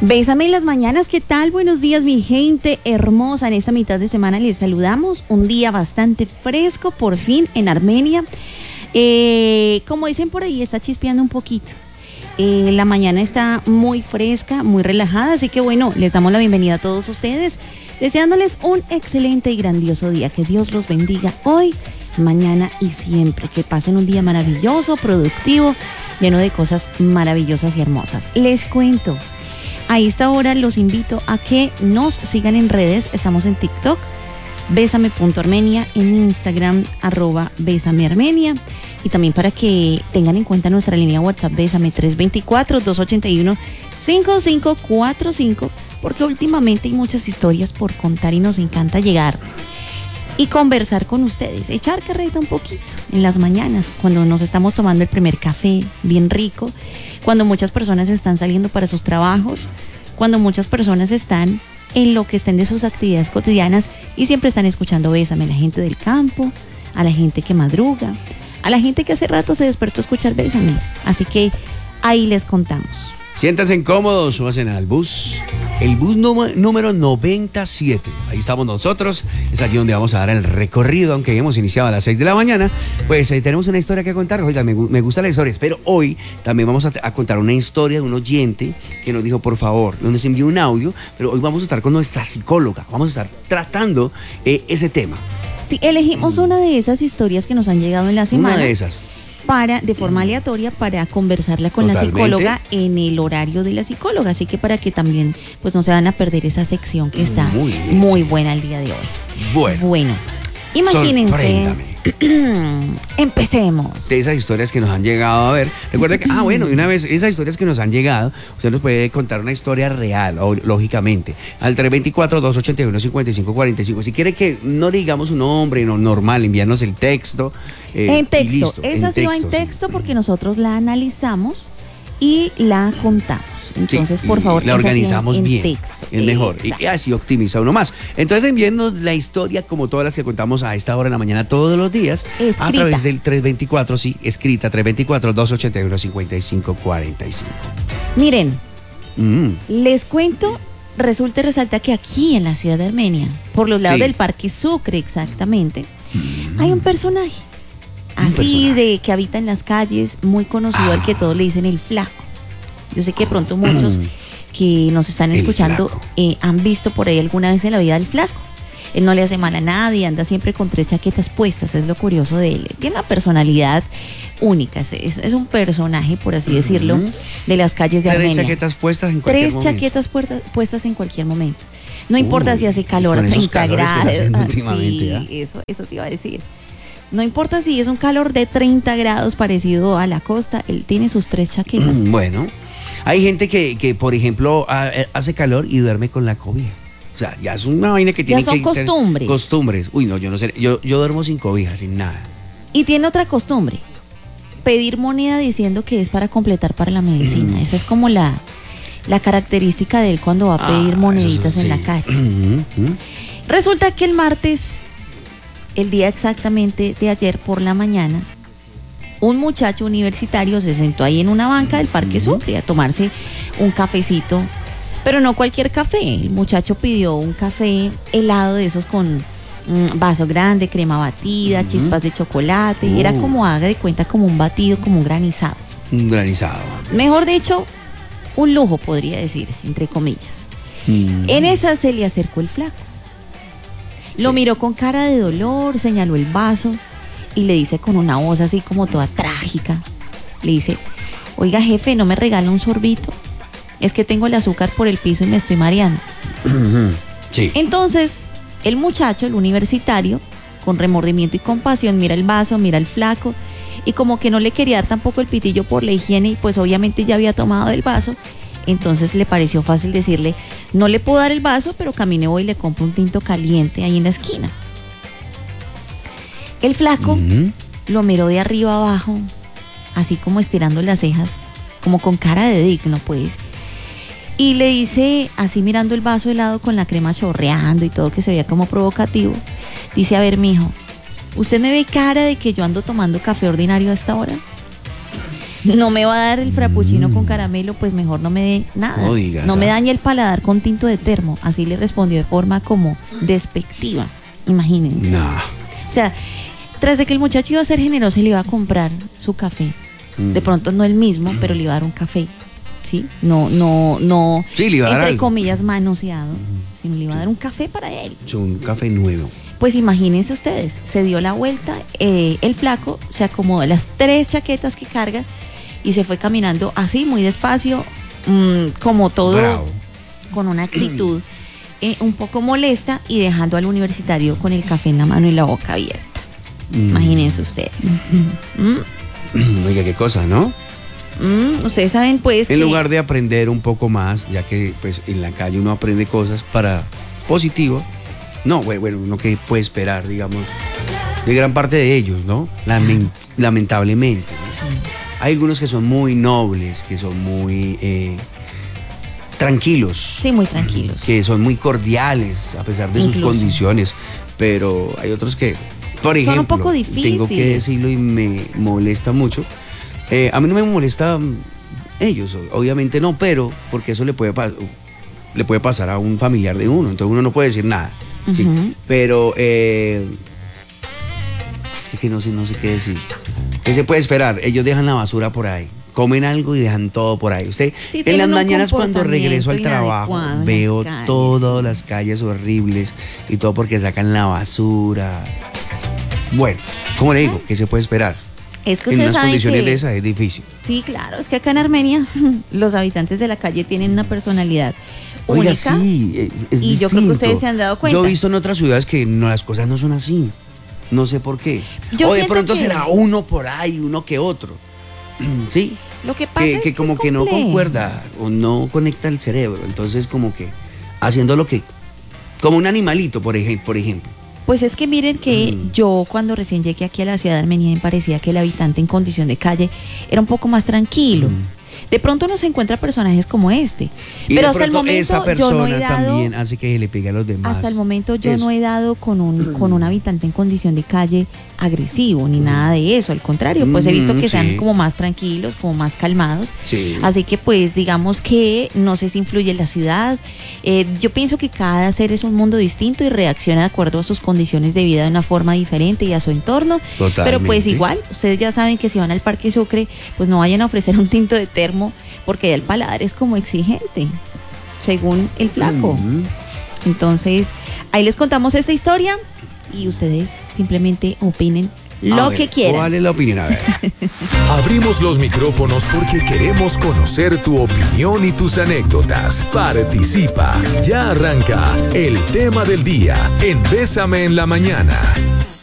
Bésame en las mañanas, ¿qué tal? Buenos días, mi gente hermosa. En esta mitad de semana les saludamos. Un día bastante fresco, por fin, en Armenia. Como dicen por ahí, está chispeando un poquito. La mañana está muy fresca, muy relajada, así que bueno, les damos la bienvenida a todos ustedes, deseándoles un excelente y grandioso día. Que Dios los bendiga hoy, mañana y siempre. Que pasen un día maravilloso, productivo, lleno de cosas maravillosas y hermosas. Les cuento. A esta hora los invito a que nos sigan en redes. Estamos en TikTok, besame.armenia, en Instagram, @besamearmenia, y también para que tengan en cuenta nuestra línea WhatsApp, Bésame 324-281-5545, porque últimamente hay muchas historias por contar y nos encanta llegar y conversar con ustedes, echar carreta un poquito en las mañanas, cuando nos estamos tomando el primer café bien rico, cuando muchas personas están saliendo para sus trabajos, cuando muchas personas están en lo que estén de sus actividades cotidianas y siempre están escuchando Bésame. A la gente del campo, a la gente que madruga, a la gente que hace rato se despertó a escuchar Bésame. Así que ahí les contamos. Siéntanse cómodos, súbanse al bus. El bus número 97. Ahí estamos nosotros. Es allí donde vamos a dar el recorrido, aunque hemos iniciado a las 6 de la mañana. Pues tenemos una historia que contar. Oiga, me gustan las historias, pero hoy también vamos a contar una historia de un oyente que nos dijo, por favor, nos envió un audio, pero hoy vamos a estar con nuestra psicóloga. Vamos a estar tratando ese tema. Sí, elegimos una de esas historias que nos han llegado en la semana. Una de esas. De forma aleatoria, para conversarla con Totalmente. la psicóloga en el horario de la psicóloga, así que para que también pues no se van a perder esa sección que está muy buena el día de hoy. Bueno, imagínense. Sorpréndame. Empecemos. De esas historias que nos han llegado a ver. Recuerda que, de una vez, esas historias que nos han llegado, usted nos puede contar una historia real, lógicamente, al 324-281-5545. Si quiere que no le digamos un nombre normal, enviarnos el texto. En texto. Listo, Esa sí va en texto, porque nosotros la analizamos y la contamos. Entonces, por favor, la organizamos en bien. Texto. Es mejor. Y así optimiza uno más. Entonces, enviándonos la historia como todas las que contamos a esta hora de la mañana todos los días. Escrita. A través del 324, escrita, 324-281-5545. Miren, les cuento, resulta y resalta que aquí en la ciudad de Armenia, por los lados del Parque Sucre exactamente, hay un personaje. De que habita en las calles, muy conocido, al que todos le dicen el Flaco. Yo sé que de pronto muchos que nos están escuchando han visto por ahí alguna vez en la vida al Flaco. Él no le hace mal a nadie, anda siempre con 3 chaquetas puestas, es lo curioso de él. Tiene una personalidad única, es un personaje, por así decirlo, de las calles de Armenia. 3 chaquetas puestas en cualquier momento. 3 chaquetas puestas en cualquier momento. No importa si hace calor, 30 grados. Eso te iba a decir. No importa si es un calor de 30 grados parecido a la costa, él tiene sus 3 chaquetas. Bueno, hay gente que por ejemplo, hace calor y duerme con la cobija. O sea, ya es una vaina que tiene que... Ya son costumbres. Costumbres. Uy, no, yo no sé. Yo duermo sin cobija, sin nada. Y tiene otra costumbre. Pedir moneda diciendo que es para completar para la medicina. Esa es como la característica de él cuando va a pedir moneditas en la calle. Resulta que el martes, el día exactamente de ayer por la mañana, un muchacho universitario se sentó ahí en una banca del Parque Sucre a tomarse un cafecito, pero no cualquier café. El muchacho pidió un café helado de esos con vaso grande, crema batida, chispas de chocolate. Era como, haga de cuenta, como un batido, como un granizado. Un granizado. Mejor dicho, un lujo, podría decirse, entre comillas. En esa se le acercó el Flaco. Lo miró con cara de dolor, señaló el vaso y le dice con una voz así como toda trágica, le dice: oiga, jefe, ¿no me regala un sorbito? Es que tengo el azúcar por el piso y me estoy mareando. Sí. Entonces, el muchacho, el universitario, con remordimiento y compasión, mira el vaso, mira al Flaco, y como que no le quería dar tampoco el pitillo por la higiene, y pues obviamente ya había tomado del vaso. Entonces le pareció fácil decirle: no le puedo dar el vaso, pero camine, voy y le compro un tinto caliente ahí en la esquina. El Flaco lo miró de arriba abajo, así como estirando las cejas, como con cara de digno, pues. Y le dice, así mirando el vaso helado con la crema chorreando y todo, que se veía como provocativo, dice: a ver, mijo, ¿usted me ve cara de que yo ando tomando café ordinario a esta hora? no me va a dar el frappuccino con caramelo, pues mejor no me dé nada. No digas, no me dañe el paladar con tinto de termo. Así le respondió de forma como despectiva. Imagínense. No. O sea, tras de que el muchacho iba a ser generoso y le iba a comprar su café. De pronto no el mismo, pero le iba a dar un café. ¿Sí? No, Sí, le iba a dar entre algo. comillas, manoseado, sino le iba a dar un café para él. Es un café nuevo. Pues imagínense ustedes, se dio la vuelta, el flaco se acomodó las 3 chaquetas que carga y se fue caminando así, muy despacio, como todo, Bravo. con una actitud un poco molesta y dejando al universitario con el café en la mano y la boca abierta. Imagínense ustedes. Oiga, qué cosa, ¿no? Ustedes saben pues En que lugar de aprender un poco más, ya que pues en la calle uno aprende cosas para positivo, no, bueno, uno que puede esperar, digamos, de gran parte de ellos, ¿no? Lamentablemente. ¿no? Sí. Hay algunos que son muy nobles, que son muy tranquilos, Sí, muy tranquilos. que son muy cordiales a pesar de sus Incluso. condiciones, pero hay otros que, por Son ejemplo, un poco tengo que difíciles. decirlo y me molesta mucho. A mí no me molesta ellos, obviamente no, pero porque eso le puede pasar a un familiar de uno, entonces uno no puede decir nada. ¿sí? Ujú. Pero es que no sé qué decir. ¿Qué se puede esperar? Ellos dejan la basura por ahí, comen algo y dejan todo por ahí. Usted Sí, en tienen las un mañanas cuando regreso al comportamiento trabajo inadecuado en veo las calles, todas sí. las calles horribles y todo porque sacan la basura. Bueno, como le digo, ¿qué se puede esperar? Es que En ustedes unas saben condiciones que, de esas es difícil. sí, claro, es que acá en Armenia los habitantes de la calle tienen una personalidad Oiga, única. sí, es y yo creo que distinto. ustedes se han dado cuenta. Yo he visto en otras ciudades que no, las cosas no son así. No sé por qué. Yo o de siento pronto que- será uno por ahí, uno que otro. Sí, Lo que pasa que, es que como es que no complejo. concuerda o no conecta el cerebro. Entonces como que haciendo lo que... Como un animalito, por ejemplo. Pues es que miren que yo cuando recién llegué aquí a la ciudad de Armenia me parecía que el habitante en condición de calle era un poco más tranquilo. De pronto uno se encuentra personajes como este. Y Pero de hasta el pronto momento esa yo persona no he dado... también hace que le pegue a los demás. Hasta el momento yo Eso. no he dado con un habitante en condición de calle agresivo ni nada de eso. Al contrario, pues he visto que Sí. sean como más tranquilos, como más calmados. Sí. Así que pues digamos que no sé si influye en la ciudad. Yo pienso que cada ser es un mundo distinto y reacciona de acuerdo a sus condiciones de vida de una forma diferente y a su entorno. Pero pues Totalmente. igual, ustedes ya saben que si van al Parque Sucre, pues no vayan a ofrecer un tinto de termo porque ya el paladar es como exigente, según el flaco. Entonces, ahí les contamos esta historia y ustedes simplemente opinen A lo ver, que quieran. ¿cuál es la opinión? A ver. Abrimos los micrófonos porque queremos conocer tu opinión y tus anécdotas. Participa. Ya arranca el tema del día en Bésame en la Mañana.